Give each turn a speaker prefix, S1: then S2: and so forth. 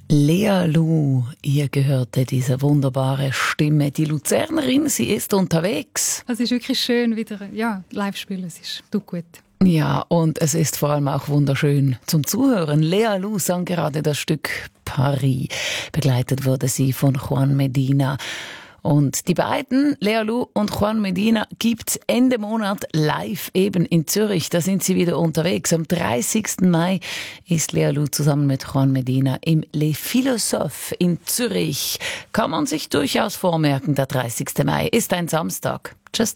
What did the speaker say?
S1: Lea Lu, ihr gehörte diese wunderbare Stimme. Die Luzernerin, sie ist unterwegs.
S2: Es ist wirklich schön, wieder live spielen. Tut gut.
S1: Ja, und es ist vor allem auch wunderschön zum Zuhören. Lea Lu sang gerade das Stück Paris. Begleitet wurde sie von Juan Medina. Und die beiden, Lea Lu und Juan Medina, gibt's Ende Monat live eben in Zürich. Da sind sie wieder unterwegs. Am 30. Mai ist Lea Lu zusammen mit Juan Medina im Les Philosophes in Zürich. Kann man sich durchaus vormerken, der 30. Mai ist ein Samstag. Just